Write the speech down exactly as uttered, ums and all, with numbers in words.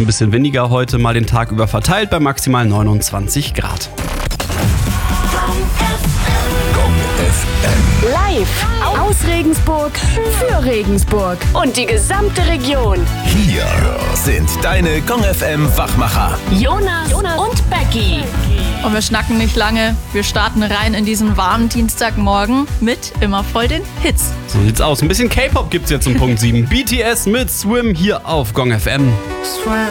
ein bisschen windiger heute mal den Tag über verteilt bei maximal neunundzwanzig Grad. F M. Live aus Regensburg für Regensburg und die gesamte Region. Hier sind deine Gong F M Wachmacher. Jonas, Jonas und Becky. Und wir schnacken nicht lange. Wir starten rein in diesen warmen Dienstagmorgen mit immer voll den Hits. So sieht's aus. Ein bisschen K-Pop gibt's jetzt um Punkt sieben. B T S mit Swim hier auf Gong F M. Swim